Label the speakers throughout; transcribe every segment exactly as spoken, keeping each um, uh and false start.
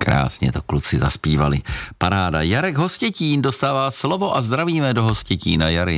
Speaker 1: Krásně to kluci zaspívali. Paráda. Jarek Hostětín dostává slovo a zdravíme do Hostětína. Jary.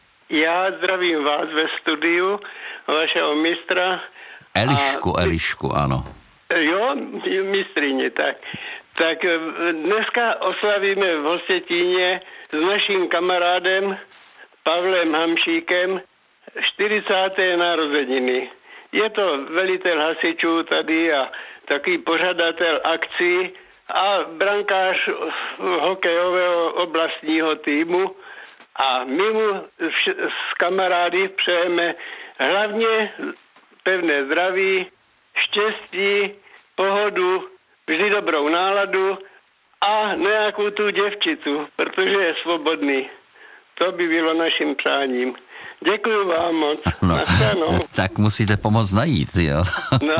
Speaker 2: Já zdravím vás ve studiu, vašeho mistra.
Speaker 1: Elišku, a... Elišku, ano.
Speaker 2: Jo, mistrině, tak. Tak dneska oslavíme v Hostětíně s naším kamarádem Pavlem Hamšíkem čtyřicáté narozeniny. Je to velitel hasičů tady a takový pořadatel akcí a brankář hokejového oblastního týmu. A my mu s kamarády přejeme hlavně pevné zdraví, štěstí, pohodu, vždy dobrou náladu a nějakou tu děvčicu, protože je svobodný. To by bylo naším přáním. Děkuji vám moc.
Speaker 1: No, tak musíte pomoct najít, jo?
Speaker 2: No.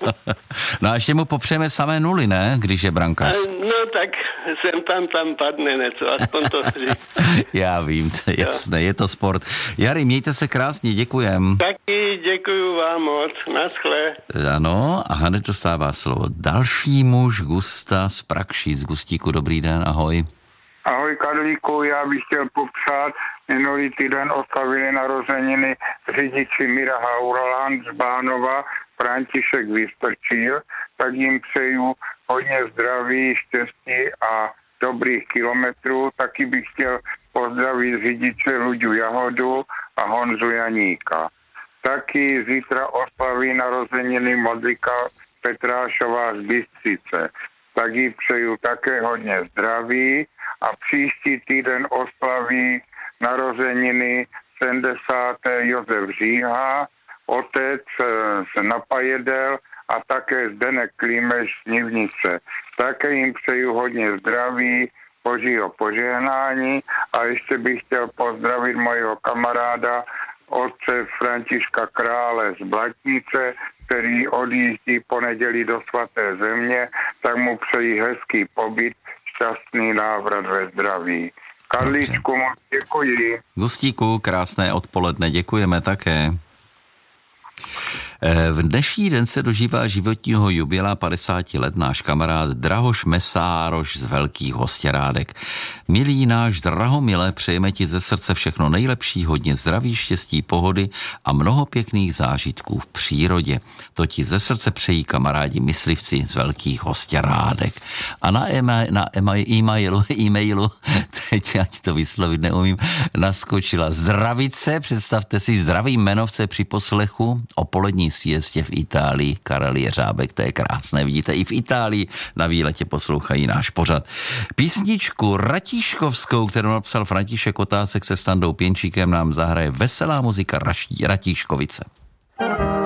Speaker 1: No a ještě mu popřejeme samé nuly, ne? Když je brankář.
Speaker 2: No tak sem tam tam padne něco, aspoň to si.
Speaker 1: Já vím, to je jasné, je to sport. Jary, mějte se krásně, děkujem.
Speaker 2: Taky děkuji vám moc, naschle.
Speaker 1: Ano, a hned dostává slovo další muž, Gusta z Prakší, z Gustíku, dobrý den, ahoj.
Speaker 3: Ahoj Karlíku, já bych chtěl popřát, minulý týden oslavili narozeniny řidiči Mira Hauraland z Bánova, František Vystrčil, tak jim přeju hodně zdraví, štěstí a dobrých kilometrů. Taky bych chtěl pozdravit řidiče Luďu Jahodu a Honzu Janíka. Taky zítra oslaví narozeniny Modrika Petrášová z Bystřice. Tak jí přeju také hodně zdraví a příští týden oslaví narozeniny sedmdesáté Josef Říha, otec z Napajedel a také Zdeněk Klímeš z Nivnice. Také jim přeju hodně zdraví, božího požehnání a ještě bych chtěl pozdravit mojho kamaráda otce Františka Krále z Blatnice, který odjíždí po neděli do svaté země, tak mu přeji hezký pobyt, šťastný návrat ve zdraví. Karlíčku, moc děkuji.
Speaker 1: Gustíku, krásné odpoledne, děkujeme také. V dnešní den se dožívá životního jubilea padesáti let náš kamarád Drahoš Mesároš z Velkých Hostěrádek. Milý náš Drahomile, přejeme ti ze srdce všechno nejlepší, hodně zdraví, štěstí, pohody a mnoho pěkných zážitků v přírodě. To ti ze srdce přejí kamarádi myslivci z Velkých Hostěrádek. A na, ema, na ema, e-mailu, e-mailu, teď ať to vyslovit neumím, naskočila zdravice, představte si zdraví jmenovce při poslechu o polední siestě v Itálii. Karel Jeřábek, to je krásné. Vidíte, i v Itálii na výletě poslouchají náš pořad. Písničku Ratíškovskou, kterou napsal František Otásek se Standou Pěnčíkem, nám zahraje veselá muzika Ratíškovice.